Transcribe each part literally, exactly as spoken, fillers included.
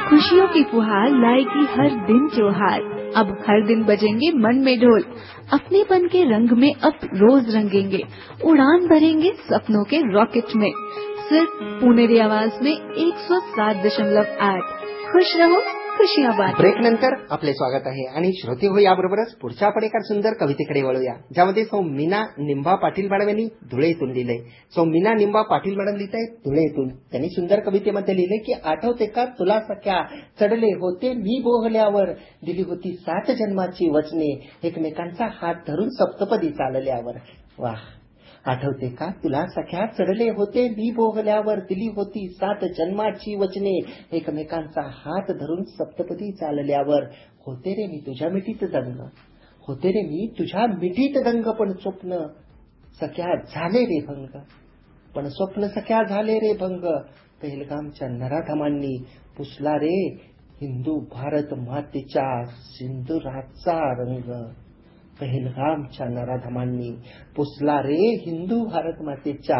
खुशियों की फुहार लाएगी हर दिन त्योहार। अब हर दिन बजेंगे मन में ढोल, अपनेपन के रंग में अब रोज रंगेंगे, उड़ान भरेंगे सपनों के रॉकेट में। सिर्फ पुणेरी आवाज में एक सौ सात दशमलव आठ। खुश रहो, खुशियां बांटो। ब्रेक नंतर आपले स्वागत आहे आणि श्रोते हो, याबरोबरच पुढच्या आपण एका सुंदर कवितेकडे वळूया, ज्यामध्ये सौ मीना निंबा पाटील मॅडम यांनी धुळे इथून लिहिलंय. सौ मीना निंबा पाटील मॅडम लिहित आहेत धुळे इथून. त्यांनी सुंदर कवितेमध्ये लिहिले की आठवते का तुला सख्या चढले होते मी बोहल्यावर, दिली होती सात जन्माची वचने एकमेकांचा हात धरून सप्तपदी चालल्यावर. वाह. आठवते का तुला सख्या चढले होते मी बोहल्यावर, दिली होती सात जन्माची वचने एकमेकांचा हात धरून सप्तपदी चालल्यावर. होते रे मी तुझ्या मिठीत दंग, होते रे मी तुझ्या मिठीत दंग, पण स्वप्न सख्या झाले रे भंग, पण स्वप्न सख्या झाले रे भंग. पहलगामच्या नराधमांनी पुसला रे हिंदू भारत मातेच्या सिंदुराचा रंग. पहलगामच्या नराधमांनी पुसला रे हिंदू भारत मातेच्या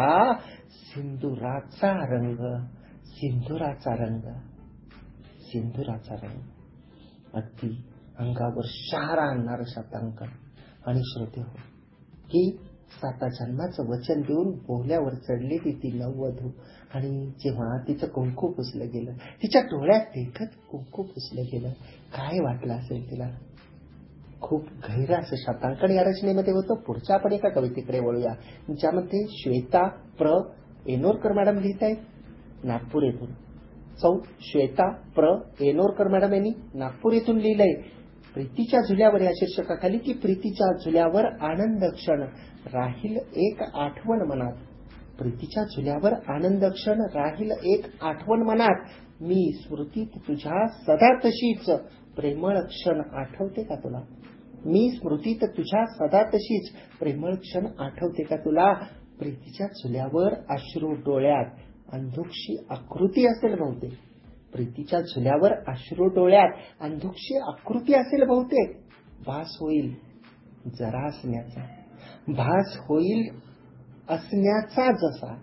सिंदुराचा रंग. सिंदुराचा रंग, सिंदुराचा रंग. अगदी अंगावर शहारा आणणार शब्दांकन. आणि श्रोते हो, की साता जन्माचं वचन देऊन बोहल्यावर चढलेली ती नववधू, आणि जेव्हा तिचं कुंकू पुसलं गेलं, तिच्या डोळ्यात देखत कुंकू पुसलं गेलं, काय वाटलं असेल तिला. खूप गहिरं असं शब्दांकन या रचनेमध्ये होतं. पुढच्या आपण एका कवितेकडे वळूया, ज्यामध्ये श्वेता प्र एनोरकर मॅडम लिहित आहेत नागपूर येथून. सौ श्वेता प्र एनोरकर मॅडम यांनी नागपूर येथून लिहिलंय प्रीतीच्या झुल्यावर या शीर्षकाखाली की प्रीतीच्या झुल्यावर आनंद क्षण राहील एक आठवण मनात. प्रीतीच्या झुल्यावर आनंद क्षण राहील एक आठवण मनात, मी स्मृतीत तुझ्या सदा तशीच प्रेमळ क्षण आठवते का तुला. मी स्मृतीत तुझ्या सदा तशीच प्रेमळ क्षण आठवते का तुला. प्रीतीच्या झुल्यावर अश्रू डोळ्यात अंधुकशी आकृती असेल बहुतेक. प्रीतीच्या झुल्यावर अश्रू डोळ्यात अंधुकशी आकृती असेल बहुतेक. भास होईल जरा असण्याचा, भास होईल असण्याचा जसा,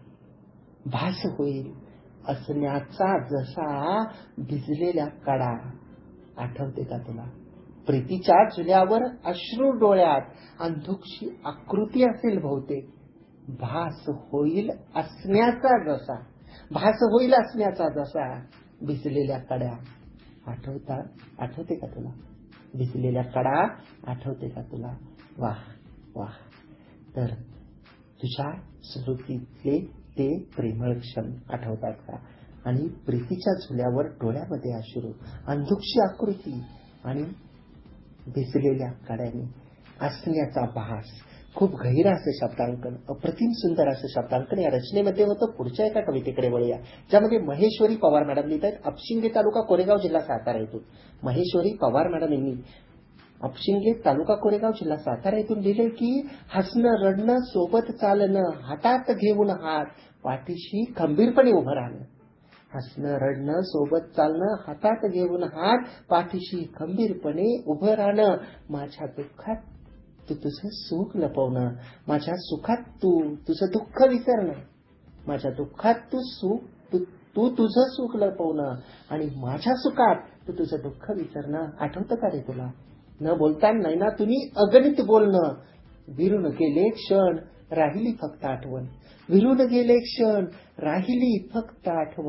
भास होईल असण्याचा जसा भिजलेल्या कडा आठवते का तुला. प्रीतीच्या झुल्यावर अश्रू डोळ्यात अंधुकशी आकृती असेल बहुतेक. भास होईल असण्याचा जसा, भास होईल असण्याचा जसा भिजलेल्या कड्या आठवता आठवते का तुला. भिजलेल्या कडा आठवते का तुला. वाह वाह. तर तुझ्या स्मृतीतले ते प्रेमळ क्षण आठवतात का. आणि प्रीतीच्या झुल्यावर डोळ्यामध्ये अश्रू, अंधुकशी आकृती आणि भिजलेल्या कड्याने असण्याचा भास. खूप गहिरं असं शब्दांकन, अप्रतिम सुंदर असं शब्दांकन या रचनेमध्ये होतं. पुढच्या एका कवितेकडे वळूया, ज्यामध्ये महेश्वरी पवार मॅडम लिहित आहेत अपशिंगे तालुका कोरेगाव जिल्हा सातारा येथून. महेश्वरी पवार मॅडम यांनी अपशिंगे तालुका कोरेगाव जिल्हा सातारा येथून लिहिले की हसणं रडणं सोबत चालणं हातात घेऊन हात पाठीशी खंबीरपणे उभं राहणं. हसणं रडणं सोबत चालणं हातात घेऊन हात पाठीशी खंबीरपणे उभं राहणं. माझ्या दुःखात तू तुझं सुख लपवणं, माझ्या सुखात तू तुझं दुःख विसरणं. माझ्या दुःखात तू सुख तू तुझं सुख लपवणं आणि माझ्या सुखात तू तुझं दुःख विसरणं. आठवतं का रे तुला. न बोलता नैनातून अगणित बोलणं. विरून गेले क्षण राहिली फक्त आठवण, विरून गेले क्षण राहिली फक्त आठवण.